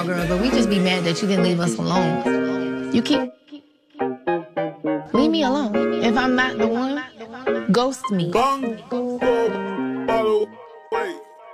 all girls, but we just be mad that you didn't leave us alone. You keep... Leave me alone. If I'm not the one, ghost me. Bang, follow.